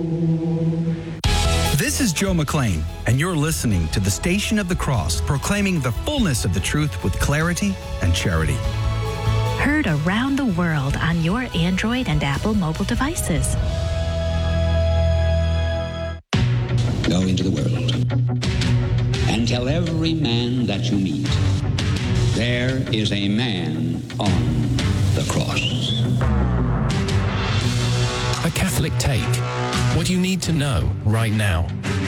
This is Joe McClain, and you're listening to the Station of the Cross, proclaiming the fullness of the truth with clarity and charity. Heard around the world on your Android and Apple mobile devices. Go into the world and tell every man that you meet, there is a man on the cross. A Catholic Take. What you need to know right now.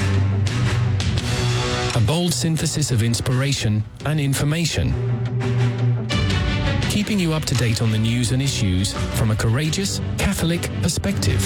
A bold synthesis of inspiration and information. Keeping you up to date on the news and issues from a courageous Catholic perspective.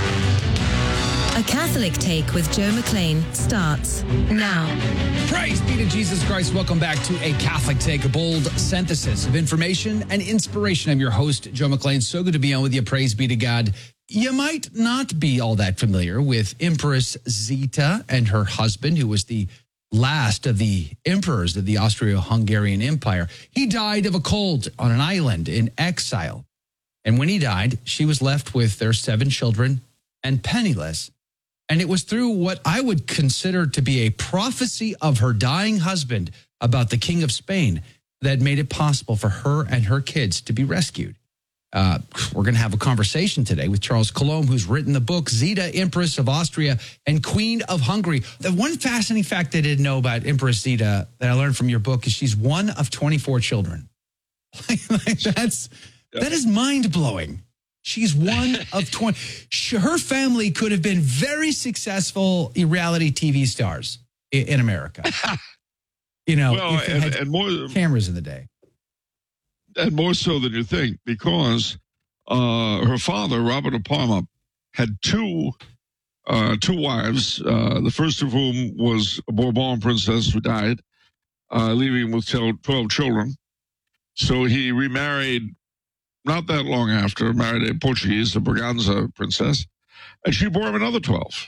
A Catholic Take with Joe McClain starts now. Praise be to Jesus Christ. Welcome back to A Catholic Take, a bold synthesis of information and inspiration. I'm your host, Joe McClain. So good to be on with you. Praise be to God. You might not be all that familiar with Empress Zita and her husband, who was the last of the emperors of the Austro-Hungarian Empire. He died of a cold on an island in exile. And when he died, she was left with their 7 children and penniless. And it was through what I would consider to be a prophecy of her dying husband about the King of Spain that made it possible for her and her kids to be rescued. We're going to have a conversation today with Charles Coulombe, who's written the book, Zita, Empress of Austria and Queen of Hungary. The one fascinating fact I didn't know about Empress Zita that I learned from your book is she's one of 24 children. That is mind-blowing. She's one of 20. Her family could have been very successful reality TV stars in America. You know, well, and more cameras in the day. And more so than you think, because her father, Robert of Parma, had two wives, the first of whom was a Bourbon princess who died, leaving him with 12 children. So he remarried not that long after, married a Portuguese, a Braganza princess, and she bore him another 12.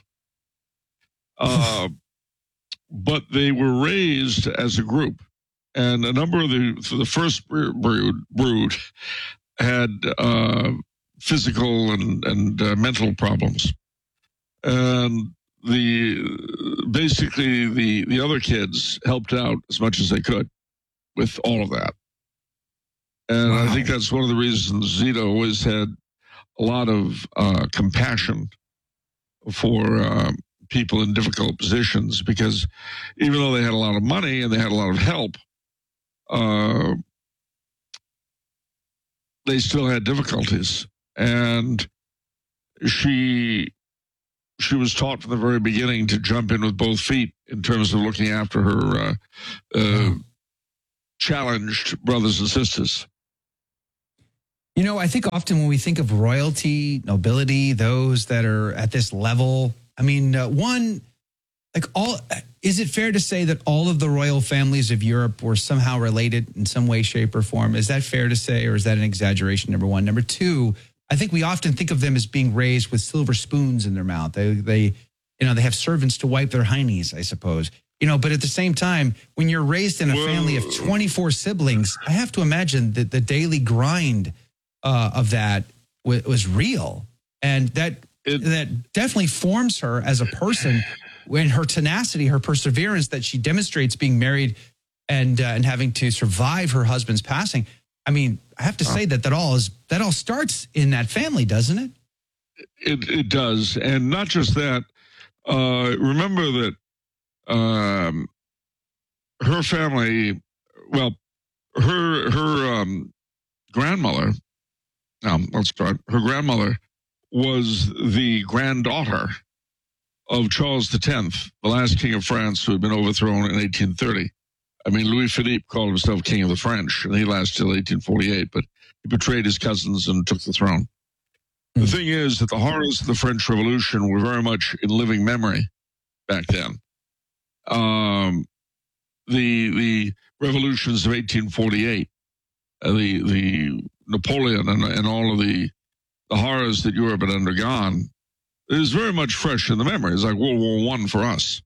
But they were raised as a group. And a number of the first brood had physical and mental problems, and basically the other kids helped out as much as they could with all of that. And wow. I think that's one of the reasons Zita always had a lot of compassion for people in difficult positions, because even though they had a lot of money and they had a lot of help, they still had difficulties, and she was taught from the very beginning to jump in with both feet in terms of looking after her challenged brothers and sisters. You know, I think often when we think of royalty, nobility, those that are at this level, I mean, is it fair to say that all of the royal families of Europe were somehow related in some way, shape, or form? Is that fair to say, or is that an exaggeration, number one? Number two, I think we often think of them as being raised with silver spoons in their mouth. They have servants to wipe their heinies, I suppose. You know, but at the same time, when you're raised in a family of 24 siblings, I have to imagine that the daily grind of that was real, and that definitely forms her as a person. When her tenacity, her perseverance that she demonstrates being married and having to survive her husband's passing. I mean, I have to say that all starts in that family, doesn't it? It does, and not just that. Remember that her family, well, her grandmother. Let's start. Her grandmother was the granddaughter of Charles X, the last king of France, who had been overthrown in 1830. I mean, Louis Philippe called himself king of the French, and he lasted till 1848, but he betrayed his cousins and took the throne. The thing is that the horrors of the French Revolution were very much in living memory back then. The revolutions of 1848, the Napoleon and all of the horrors that Europe had undergone, is very much fresh in the memory. It's like World War I for us.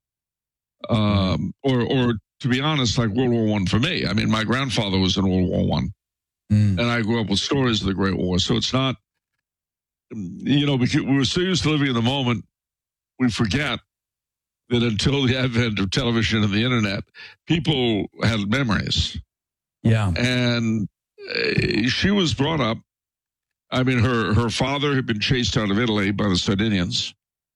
Or to be honest, like World War I for me. I mean, my grandfather was in World War I, and I grew up with stories of the Great War. So it's not, because we were so used to living in the moment we forget that until the advent of television and the internet, people had memories. Yeah. And she was brought up. I mean, her father had been chased out of Italy by the Sardinians.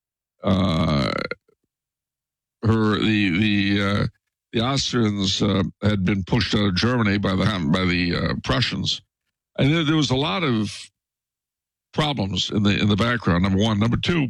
The Austrians had been pushed out of Germany by the Prussians, and there was a lot of problems in the background. Number one, number two.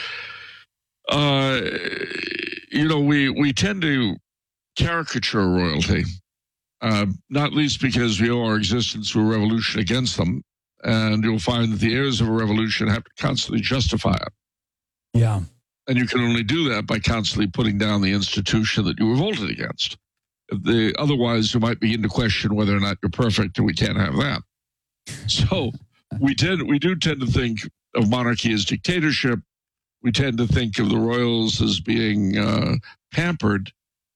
We tend to caricature royalty, not least because we owe our existence to a revolution against them, and you'll find that the heirs of a revolution have to constantly justify it. Yeah. And you can only do that by constantly putting down the institution that you revolted against. Otherwise, you might begin to question whether or not you're perfect, and we can't have that. So we do tend to think of monarchy as dictatorship. We tend to think of the royals as being pampered.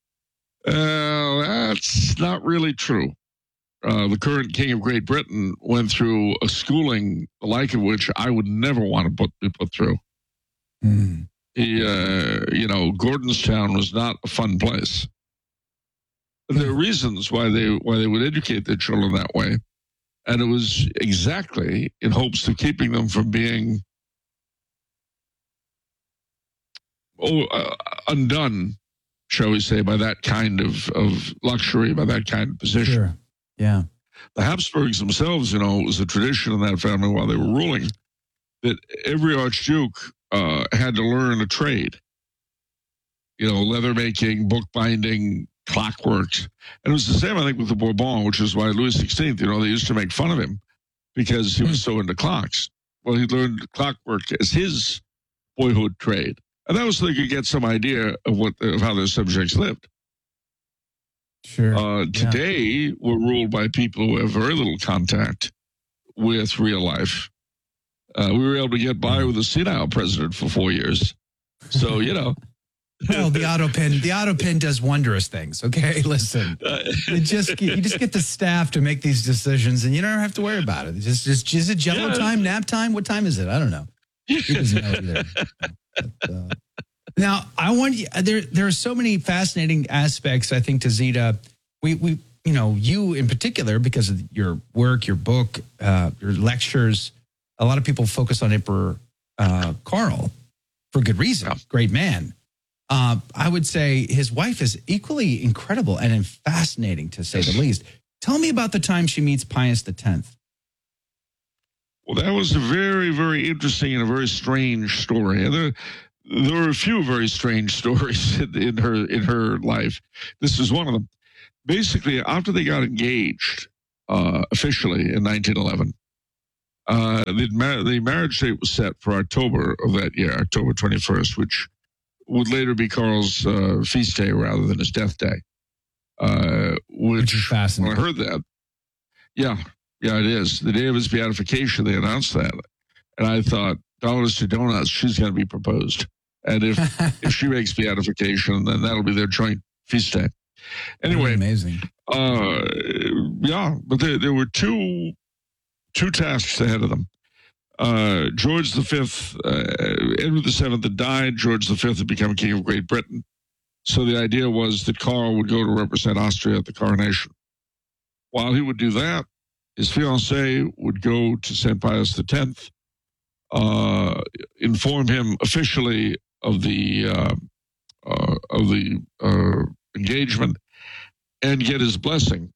That's not really true. The current King of Great Britain went through a schooling the like of which I would never want to be put through. Mm. Gordonstown was not a fun place. There are reasons why they would educate their children that way, and it was exactly in hopes of keeping them from being undone, shall we say, by that kind of luxury, by that kind of position. Sure. Yeah. The Habsburgs themselves, it was a tradition in that family while they were ruling that every archduke had to learn a trade. Leather making, bookbinding, clockworks. And it was the same, I think, with the Bourbon, which is why Louis XVI, they used to make fun of him because he was so into clocks. Well, he learned clockwork as his boyhood trade. And that was so they could get some idea of how their subjects lived. Sure. Today, we're ruled by people who have very little contact with real life. We were able to get by with a senile president for 4 years. So, Well, the auto pen does wondrous things. Okay, listen, you just get the staff to make these decisions, and you don't have to worry about it. Is it Jello time, nap time? What time is it? I don't know. He doesn't know either. But, now, I want you. There are so many fascinating aspects, I think, to Zita. We you in particular, because of your work, your book, your lectures. A lot of people focus on Emperor Karl for good reason. Great man. I would say his wife is equally incredible and fascinating, to say the least. Tell me about the time she meets Pius X. Well, that was a very, very interesting and a very strange story. And there were a few very strange stories in her life. This is one of them. Basically, after they got engaged officially in 1911, the marriage date was set for October of that year, October 21st, which would later be Karl's feast day rather than his death day. Which is fascinating. When I heard that, yeah, it is. The day of his beatification, they announced that. And I thought, dollars to donuts, she's going to be proposed. And if she makes beatification, then that'll be their joint feast day. Anyway, amazing. But there were two tasks ahead of them. George V, Edward VII had died. George V had become King of Great Britain. So the idea was that Karl would go to represent Austria at the coronation. While he would do that, his fiancée would go to St. Pius X, inform him officially of the engagement, and get his blessing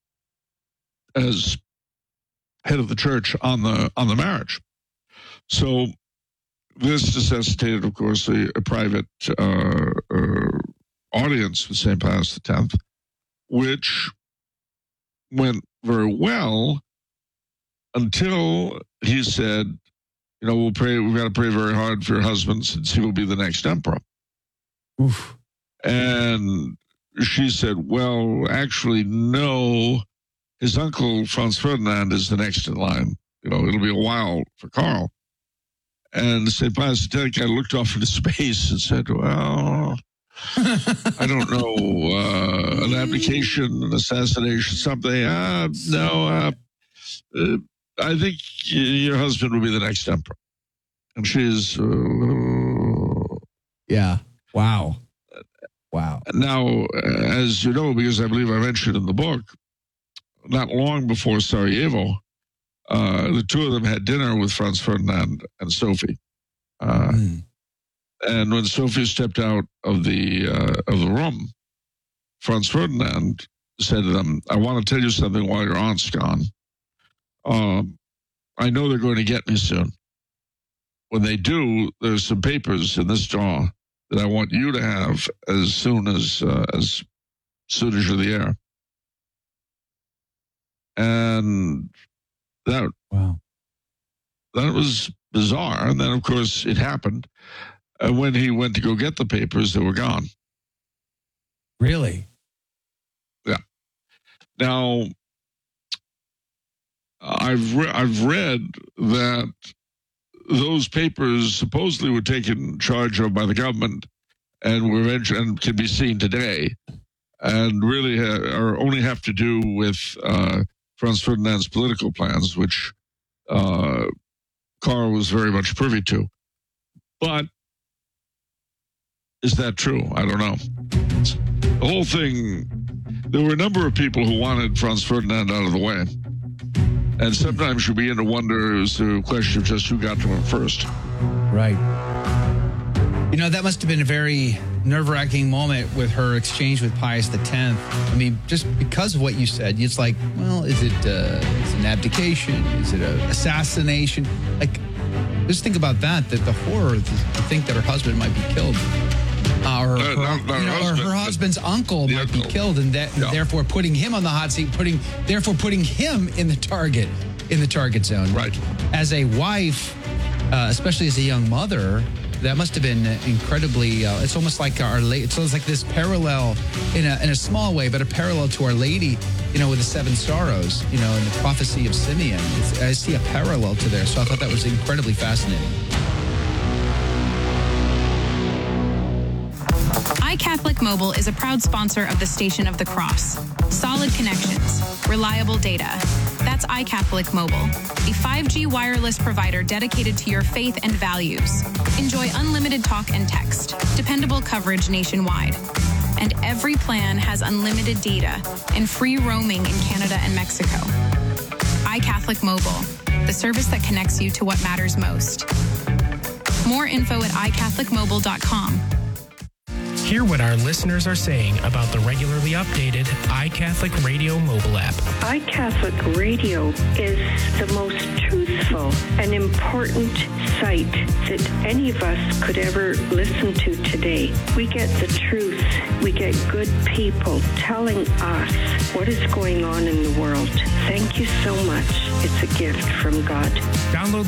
as head of the church on the marriage. So this necessitated, of course, a private audience with St. Pius X, which went very well until he said, we'll pray. We've got to pray very hard for your husband since he will be the next emperor. Oof. And she said, well, actually, no. His uncle, Franz Ferdinand, is the next in line. It'll be a while for Karl. And St. Pius X kind of looked off into space and said, well, I don't know, an abdication, an assassination, something. No, I think your husband will be the next emperor. And she's, Yeah. Wow. Now, as you know, because I believe I mentioned in the book, not long before Sarajevo, the two of them had dinner with Franz Ferdinand and Sophie. And when Sophie stepped out of the room, Franz Ferdinand said to them, "I want to tell you something while your aunt's gone. I know they're going to get me soon. When they do, there's some papers in this drawer that I want you to have as soon as you're there." And that was bizarre. And then, of course, it happened. And when he went to go get the papers, they were gone. Really? Yeah. Now, I've read that those papers supposedly were taken charge of by the government and were and can be seen today, and really only have to do with Franz Ferdinand's political plans, which Carl was very much privy to. But is that true? I don't know. The whole thing, there were a number of people who wanted Franz Ferdinand out of the way. And sometimes you begin to wonder, is the question of just who got to him first. Right. You know, that must have been a very nerve-wracking moment with her exchange with Pius X. I mean, just because of what you said, it's like, well, is it an abdication? Is it an assassination? Like, just think about that the horror to think that her husband might be killed. Or her husband's uncle might be killed, and therefore putting him on the hot seat, putting him in the target zone. Right. As a wife, especially as a young mother, that must have been incredibly. It's almost like it's almost like this parallel in a small way, but a parallel to Our Lady, with the seven sorrows, and the prophecy of Simeon. I see a parallel to there, so I thought that was incredibly fascinating. iCatholic Mobile is a proud sponsor of the Station of the Cross. Solid connections, reliable data. That's iCatholic Mobile, a 5G wireless provider dedicated to your faith and values. Enjoy unlimited talk and text, dependable coverage nationwide. And every plan has unlimited data and free roaming in Canada and Mexico. iCatholic Mobile, the service that connects you to what matters most. More info at iCatholicMobile.com. Hear what our listeners are saying about the regularly updated iCatholic Radio mobile app. iCatholic Radio is the most truthful and important site that any of us could ever listen to today. We get the truth. We get good people telling us what is going on in the world. Thank you so much. It's a gift from God. Download